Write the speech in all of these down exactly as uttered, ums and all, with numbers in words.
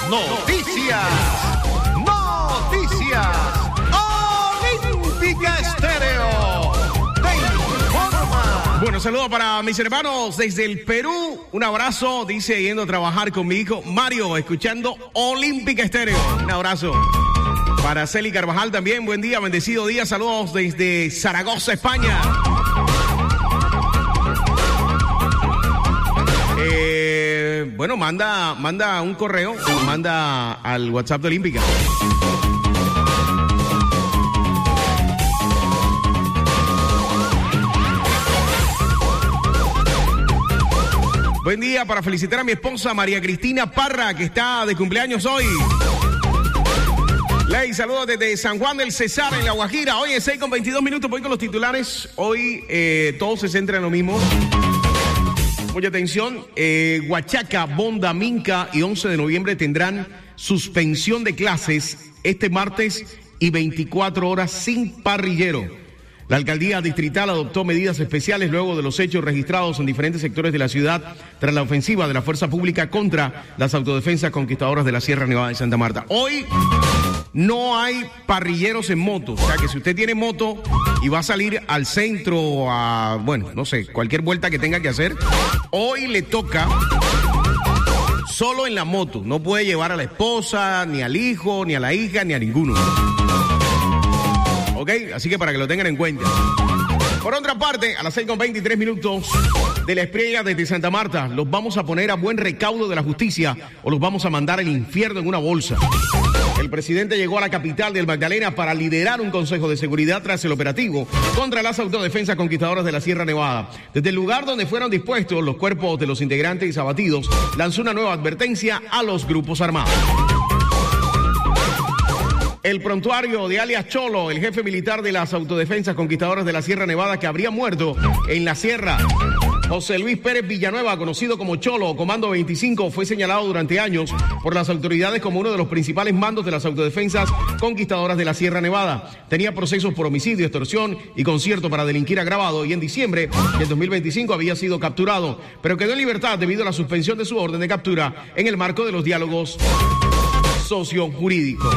Noticias. Noticias. Olímpica Estéreo. Te informa. Bueno, saludos para mis hermanos desde el Perú. Un abrazo, dice, yendo a trabajar con mi hijo Mario, escuchando Olímpica Estéreo. Un abrazo. Para Celi Carvajal también, buen día, bendecido día. Saludos desde Zaragoza, España. Eh, bueno, manda, manda un correo, manda al WhatsApp de Olímpica. Buen día para felicitar a mi esposa María Cristina Parra, que está de cumpleaños hoy. Ley, saludos desde San Juan del Cesar, en La Guajira. Hoy es seis con veintidós minutos, voy con los titulares. Hoy eh, todo se centra en lo mismo. Mucha atención, eh, Huachaca, Bonda, Minca y once de noviembre tendrán suspensión de clases este martes y veinticuatro horas sin parrillero. La alcaldía distrital adoptó medidas especiales luego de los hechos registrados en diferentes sectores de la ciudad tras la ofensiva de la fuerza pública contra las autodefensas conquistadoras de la Sierra Nevada de Santa Marta. Hoy no hay parrilleros en moto, o sea que si usted tiene moto y va a salir al centro a, bueno, no sé, cualquier vuelta que tenga que hacer, hoy le toca solo en la moto. No puede llevar a la esposa, ni al hijo, ni a la hija, ni a ninguno. Ok, así que para que lo tengan en cuenta. Por otra parte, a las seis con veintitrés minutos de la Espriella desde Santa Marta, los vamos a poner a buen recaudo de la justicia o los vamos a mandar al infierno en una bolsa. El presidente llegó a la capital del Magdalena para liderar un consejo de seguridad tras el operativo contra las autodefensas conquistadoras de la Sierra Nevada. Desde el lugar donde fueron dispuestos los cuerpos de los integrantes abatidos, lanzó una nueva advertencia a los grupos armados. El prontuario de alias Cholo, el jefe militar de las autodefensas conquistadoras de la Sierra Nevada que habría muerto en la sierra, José Luis Pérez Villanueva, conocido como Cholo o Comando veinticinco, fue señalado durante años por las autoridades como uno de los principales mandos de las autodefensas conquistadoras de la Sierra Nevada. Tenía procesos por homicidio, extorsión y concierto para delinquir agravado y en diciembre del dos mil veinticinco había sido capturado, pero quedó en libertad debido a la suspensión de su orden de captura en el marco de los diálogos sociojurídicos.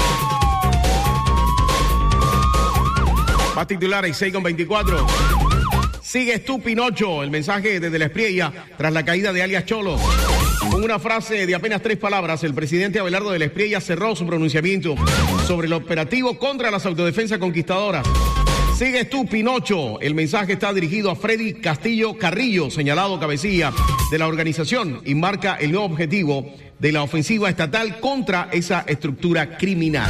Más titulares, seis con veinticuatro. Sigues tú, Pinocho. El mensaje desde la Espriella tras la caída de alias Cholo. Con una frase de apenas tres palabras, el presidente Abelardo de la Espriella cerró su pronunciamiento sobre el operativo contra las autodefensas conquistadoras. Sigues tú, Pinocho. El mensaje está dirigido a Freddy Castillo Carrillo, señalado cabecilla de la organización, y marca el nuevo objetivo de la ofensiva estatal contra esa estructura criminal.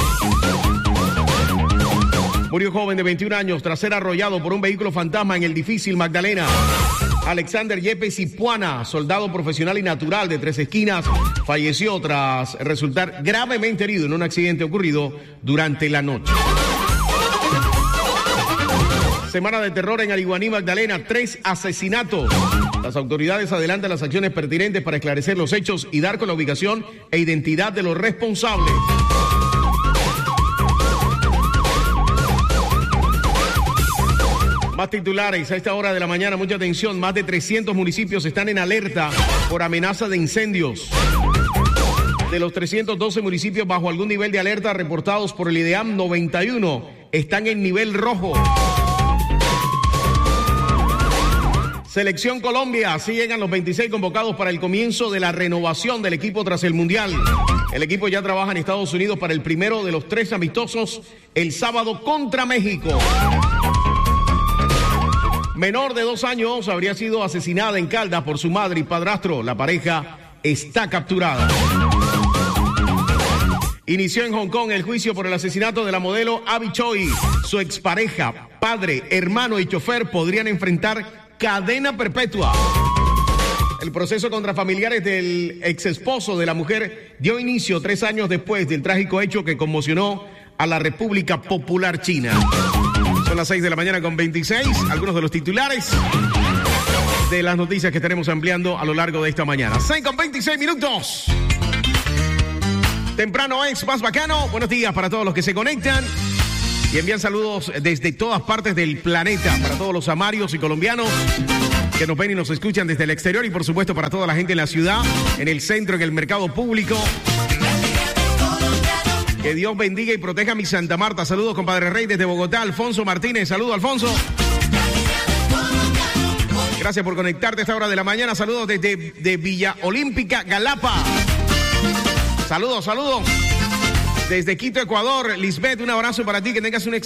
Murió joven de veintiún años tras ser arrollado por un vehículo fantasma en el difícil Magdalena. Alexander Yepes Ipuana, soldado profesional y natural de Tres Esquinas, falleció tras resultar gravemente herido en un accidente ocurrido durante la noche. Semana de terror en Ariguaní, Magdalena, tres asesinatos. Las autoridades adelantan las acciones pertinentes para esclarecer los hechos y dar con la ubicación e identidad de los responsables. Más titulares a esta hora de la mañana, mucha atención, más de trescientos municipios están en alerta por amenaza de incendios. De los trescientos doce municipios bajo algún nivel de alerta reportados por el IDEAM, noventa y uno están en nivel rojo. Selección Colombia, así llegan los veintiséis convocados para el comienzo de la renovación del equipo tras el Mundial. El equipo ya trabaja en Estados Unidos para el primero de los tres amistosos el sábado contra México. Menor de dos años habría sido asesinada en Caldas por su madre y padrastro. La pareja está capturada. Inició en Hong Kong el juicio por el asesinato de la modelo Abby Choi. Su expareja, padre, hermano y chofer podrían enfrentar cadena perpetua. El proceso contra familiares del exesposo de la mujer dio inicio tres años después del trágico hecho que conmocionó a la República Popular China. Son las seis de la mañana con veintiséis, algunos de los titulares de las noticias que estaremos ampliando a lo largo de esta mañana. seis con veintiséis minutos. Temprano es más bacano. Buenos días para todos los que se conectan y envían saludos desde todas partes del planeta, para todos los amarios y colombianos que nos ven y nos escuchan desde el exterior y por supuesto para toda la gente en la ciudad, en el centro, en el mercado público. Que Dios bendiga y proteja a mi Santa Marta. Saludos, compadre Rey, desde Bogotá. Alfonso Martínez. Saludos, Alfonso. Gracias por conectarte a esta hora de la mañana. Saludos desde de Villa Olímpica, Galapa. Saludos, saludos. Desde Quito, Ecuador. Lisbeth, un abrazo para ti. Que tengas un excelente